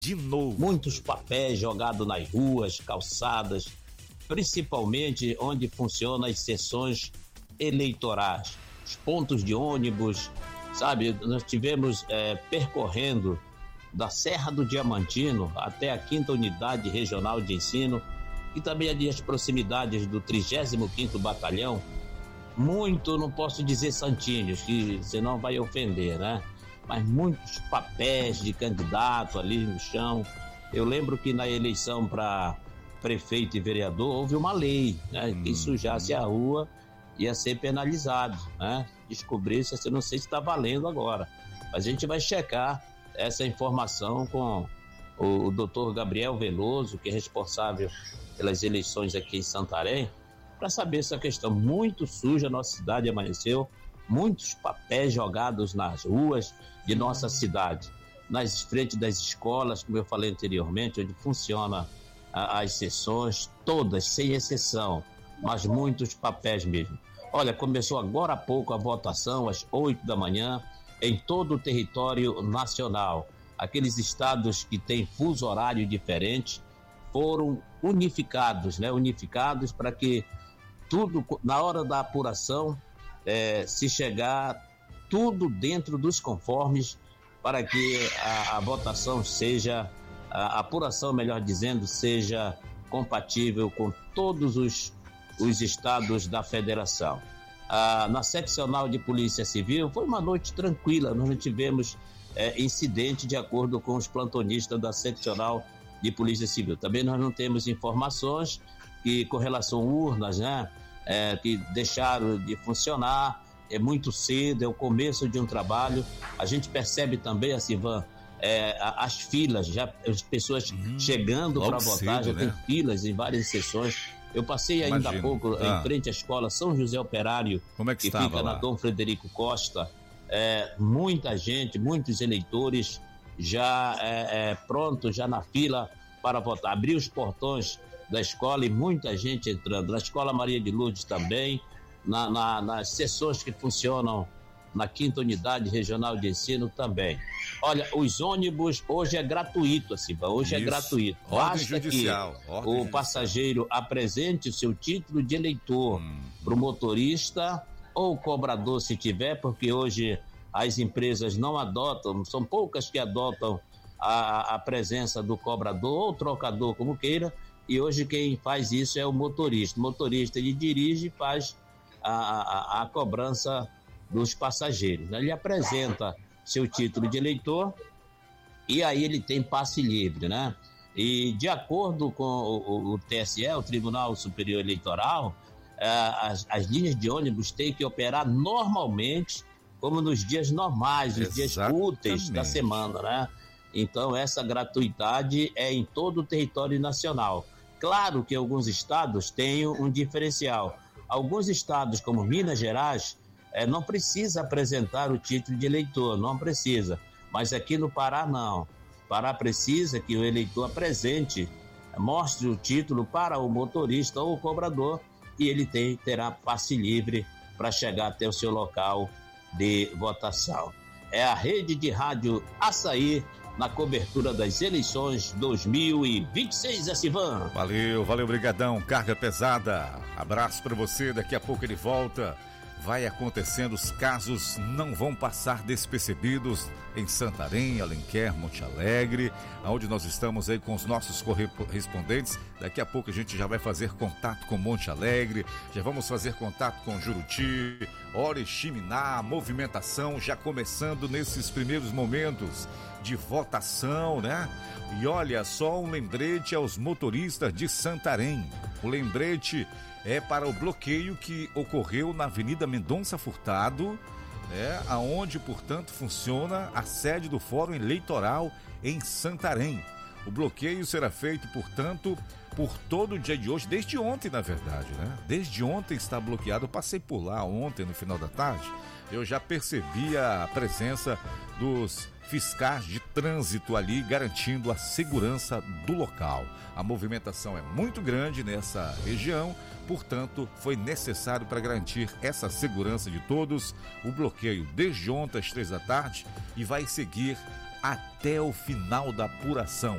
De novo. Muitos papéis jogados nas ruas, calçadas, principalmente onde funcionam as sessões eleitorais, os pontos de ônibus, sabe? Nós tivemos percorrendo da Serra do Diamantino até a 5ª Unidade Regional de Ensino e também ali as proximidades do 35º Batalhão, muito, não posso dizer santinhos, que senão vai ofender, né? Mas muitos papéis de candidato ali no chão. Eu lembro que na eleição para prefeito e vereador houve uma lei, né? Quem sujasse a rua ia ser penalizado, né? Descobrir-se, eu não sei se está valendo agora, mas a gente vai checar essa informação com o doutor Gabriel Veloso, que é responsável pelas eleições aqui em Santarém, para saber essa questão. Muito suja a nossa cidade amanheceu, muitos papéis jogados nas ruas de nossa cidade, nas frentes das escolas, como eu falei anteriormente, onde funciona as sessões, todas, sem exceção, mas muitos papéis mesmo. Olha, começou agora há pouco a votação, às 8 da manhã, em todo o território nacional. Aqueles estados que têm fuso horário diferente foram unificados, né? Unificados para que tudo, na hora da apuração, se chegar tudo dentro dos conformes para que a votação seja, a apuração, melhor dizendo, seja compatível com todos os estados da federação. Na seccional de Polícia Civil foi uma noite tranquila, nós não tivemos incidente de acordo com os plantonistas da seccional de Polícia Civil. Também nós não temos informações que com relação a urnas, né, que deixaram de funcionar, é muito cedo, é o começo de um trabalho. A gente percebe também, Sivan, as filas, já as pessoas chegando para votar, já tem filas em várias sessões. Eu passei ainda há pouco em frente à escola São José Operário, que fica na Dom Frederico Costa. Muita gente, muitos eleitores já prontos, já na fila para votar. Abriu os portões da escola e muita gente entrando. Na Escola Maria de Lourdes também, nas sessões que funcionam na 5ª Unidade Regional de Ensino também. Olha, os ônibus hoje é gratuito, hoje é gratuito. Basta que o passageiro apresente o seu título de eleitor para o motorista ou cobrador, se tiver, porque hoje as empresas não adotam, são poucas que adotam a presença do cobrador ou trocador, como queira, e hoje quem faz isso é o motorista. O motorista, ele dirige e faz a cobrança dos passageiros, né? Ele apresenta seu título de eleitor e aí ele tem passe livre, né? E de acordo com o TSE, o Tribunal Superior Eleitoral, as linhas de ônibus têm que operar normalmente, como nos dias normais, os dias úteis da semana, né? Então essa gratuidade é em todo o território nacional. Claro que alguns estados têm um diferencial. Alguns estados, como Minas Gerais, não precisa apresentar o título de eleitor, não precisa. Mas aqui no Pará, não. O Pará precisa que o eleitor apresente, mostre o título para o motorista ou o cobrador e ele terá passe livre para chegar até o seu local de votação. É a rede de rádio Açaí na cobertura das eleições 2026, Sivan. Valeu, brigadão, carga pesada. Abraço para você, daqui a pouco ele volta. Vai acontecendo, os casos não vão passar despercebidos em Santarém, Alenquer, Monte Alegre, onde nós estamos aí com os nossos correspondentes. Daqui a pouco a gente já vai fazer contato com Monte Alegre, já vamos fazer contato com Juruti, Oriximiná, a movimentação já começando nesses primeiros momentos de votação, né? E olha, só um lembrete aos motoristas de Santarém. O lembrete é para o bloqueio que ocorreu na Avenida Mendonça Furtado, aonde, portanto, funciona a sede do Fórum Eleitoral em Santarém. O bloqueio será feito, portanto, por todo o dia de hoje, desde ontem, na verdade, né? Desde ontem está bloqueado. Eu passei por lá ontem, no final da tarde, eu já percebi a presença dos fiscais de trânsito ali, garantindo a segurança do local. A movimentação é muito grande nessa região, portanto, foi necessário para garantir essa segurança de todos, o bloqueio desde ontem às 3 da tarde e vai seguir até o final da apuração.